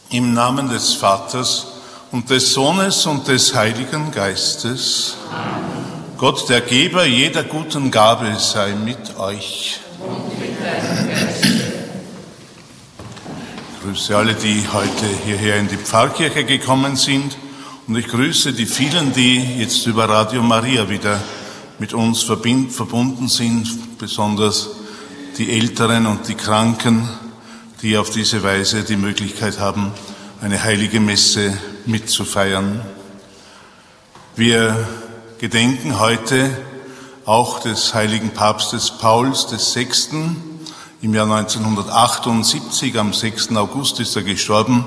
Im Namen des Vaters und des Sohnes und des Heiligen Geistes. Amen. Gott, der Geber jeder guten Gabe, sei mit euch. Und mit deinem Geiste. Ich grüße alle, die heute hierher in die Pfarrkirche gekommen sind. Und ich grüße die vielen, die jetzt über Radio Maria wieder mit uns verbunden sind, besonders die Älteren und die Kranken, die auf diese Weise die Möglichkeit haben, eine heilige Messe mitzufeiern. Wir gedenken heute auch des heiligen Papstes Pauls VI. Im Jahr 1978, am 6. August ist er gestorben.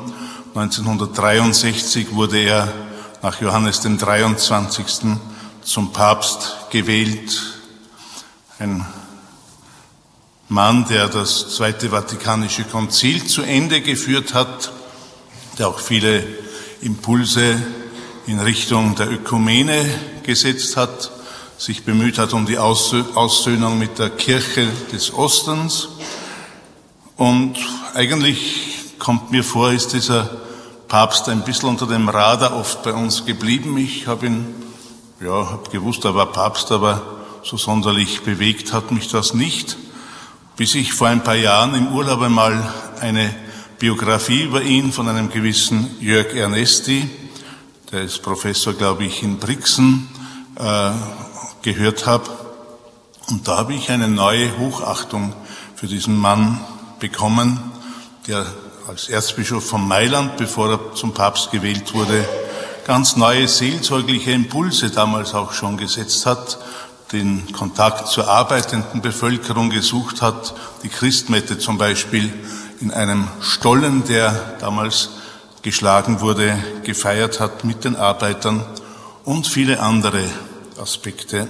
1963 wurde er nach Johannes dem 23. zum Papst gewählt. Ein Mann, der das Zweite Vatikanische Konzil zu Ende geführt hat, der auch viele Impulse in Richtung der Ökumene gesetzt hat, sich bemüht hat um die Aussöhnung mit der Kirche des Ostens. Und eigentlich kommt mir vor, ist dieser Papst ein bisschen unter dem Radar oft bei uns geblieben. Ich habe ihn, hab gewusst, er war Papst, aber so sonderlich bewegt hat mich das nicht. Bis ich vor ein paar Jahren im Urlaub einmal eine Biografie über ihn von einem gewissen Jörg Ernesti, der ist Professor, glaube ich, in Brixen, gehört habe. Und da habe ich eine neue Hochachtung für diesen Mann bekommen, der als Erzbischof von Mailand, bevor er zum Papst gewählt wurde, ganz neue seelsorgliche Impulse damals auch schon gesetzt hat, den Kontakt zur arbeitenden Bevölkerung gesucht hat, die Christmette zum Beispiel in einem Stollen, der damals geschlagen wurde, gefeiert hat mit den Arbeitern und viele andere Aspekte.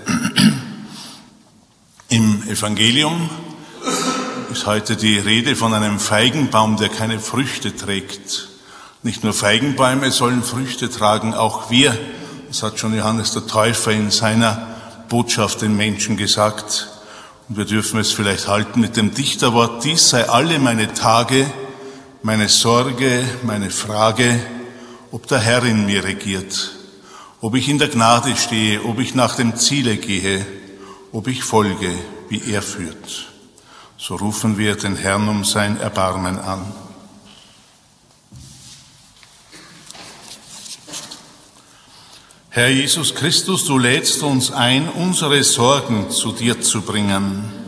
Im Evangelium ist heute die Rede von einem Feigenbaum, der keine Früchte trägt. Nicht nur Feigenbäume sollen Früchte tragen, auch wir, das hat schon Johannes der Täufer in seiner Botschaft den Menschen gesagt. Und wir dürfen es vielleicht halten mit dem Dichterwort: Dies sei alle meine Tage, meine Sorge, meine Frage, ob der Herr in mir regiert, ob ich in der Gnade stehe, ob ich nach dem Ziele gehe, ob ich folge, wie er führt. So rufen wir den Herrn um sein Erbarmen an. Herr Jesus Christus, du lädst uns ein, unsere Sorgen zu dir zu bringen.